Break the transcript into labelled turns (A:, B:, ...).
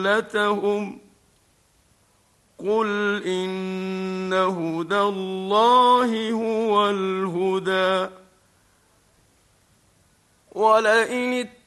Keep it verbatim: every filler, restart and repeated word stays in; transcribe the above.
A: قبلتهم قل إن هدى الله هو الهدى ولئن